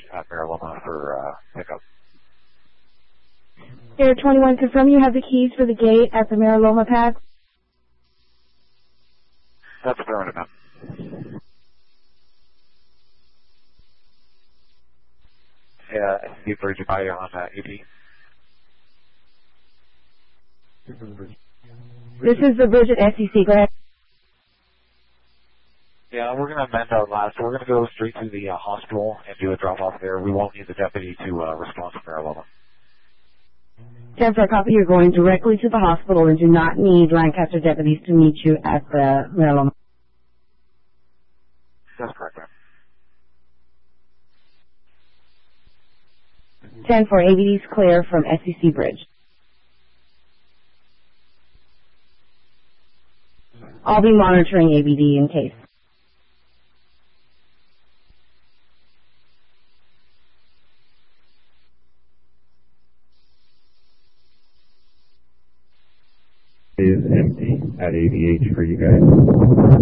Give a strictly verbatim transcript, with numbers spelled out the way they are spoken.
at Mariloma for uh, pickup. Air twenty-one, confirm you have the keys for the gate at the Mariloma pad. That's affirmative, ma'am. Yeah, S C Bridge by on uh, A P. This is the bridge at S E C, go ahead. Yeah, we're going to amend our last. We're going to go straight to the uh, hospital and do a drop-off there. We won't need the deputy to uh, respond to Mariloma. ten for a copy, you're going directly to the hospital and do not need Lancaster deputies to meet you at the Mariloma. That's correct, ma'am. ten for A B D's clear from S E C Bridge. I'll be monitoring A B D in case. Is empty at A B H for you guys.